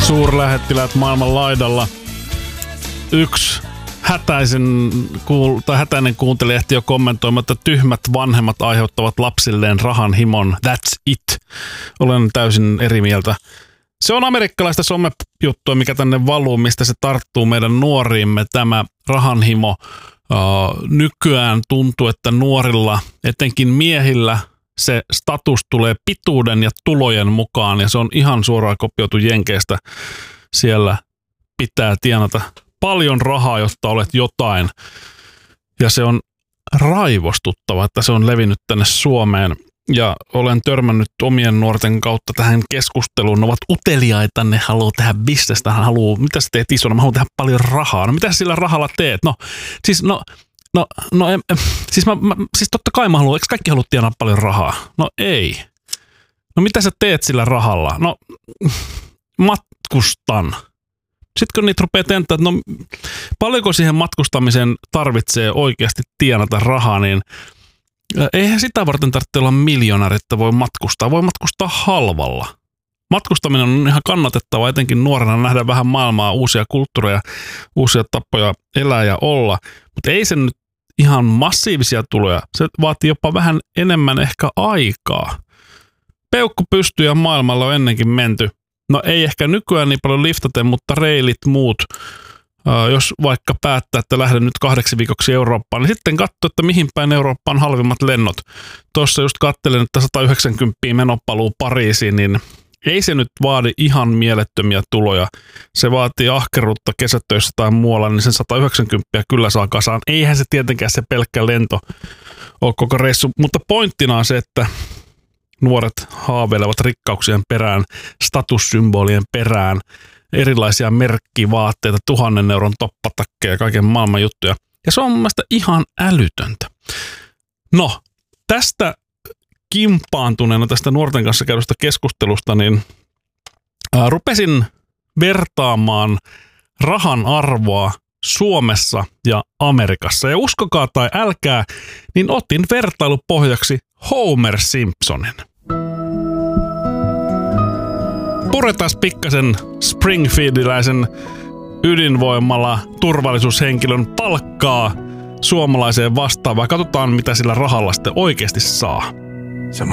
suurlähettiläät maailman laidalla. Yksi hätäinen kuuntelija ehti jo kommentoimaan, että tyhmät vanhemmat aiheuttavat lapsilleen rahan himon. That's it. Olen täysin eri mieltä. Se on amerikkalaista somejuttua, mikä tänne valuu, mistä se tarttuu meidän nuoriimme, tämä rahanhimo. Nykyään tuntuu, että nuorilla, etenkin miehillä, se status tulee pituuden ja tulojen mukaan, ja se on ihan suoraan kopioitu Jenkeistä. Siellä pitää tienata paljon rahaa, jotta olet jotain. Ja se on raivostuttava, että se on levinnyt tänne Suomeen. Ja olen törmännyt omien nuorten kautta tähän keskusteluun. Ne ovat uteliaita, ne haluaa tehdä bisnestä, mitä sä teet isona, mä haluan tehdä paljon rahaa. No mitä sä sillä rahalla teet? Siis totta kai mä haluan, eikö kaikki halua tienaa paljon rahaa? No ei. No mitä sä teet sillä rahalla? No matkustan. Sitten kun niitä rupeaa tenttää, että no paljonko siihen matkustamiseen tarvitsee oikeasti tienata rahaa, niin eihän sitä varten tarvitse olla miljonääri, että voi matkustaa. Voi matkustaa halvalla. Matkustaminen on ihan kannatettava, etenkin nuorena nähdä vähän maailmaa, uusia kulttuureja, uusia tapoja elää ja olla. Mutta ei se nyt ihan massiivisia tuloja. Se vaatii jopa vähän enemmän ehkä aikaa. Peukku pystyy ja maailmalla on ennenkin menty. No ei ehkä nykyään niin paljon liftaten, mutta reilit muut. Jos vaikka päättää, että lähden nyt 8 viikoksi Eurooppaan, niin sitten katso, että mihin päin Eurooppaan halvimmat lennot. Tuossa just katselen, että 190 menopaluu Pariisiin, niin ei se nyt vaadi ihan mielettömiä tuloja. Se vaatii ahkeruutta kesätöissä tai muualla, niin sen 190 kyllä saa kasaan. Eihän se tietenkään se pelkkä lento ole koko reissu, mutta pointtina on se, että nuoret haaveilevat rikkauksien perään, statussymbolien perään, erilaisia merkkivaatteita, 1 000 euron toppatakkeja ja kaiken maailman juttuja. Ja se on mun mielestä ihan älytöntä. No, tästä kimpaantuneena tästä nuorten kanssa käydystä keskustelusta, niin rupesin vertaamaan rahan arvoa Suomessa ja Amerikassa. Ja uskokaa tai älkää, niin otin vertailupohjaksi Homer Simpsonin. Puretaan pikkasen Springfieldiläisen ydinvoimalla turvallisuushenkilön palkkaa suomalaiseen vastaavaan. Katsotaan, mitä sillä rahalla sitten oikeasti saa.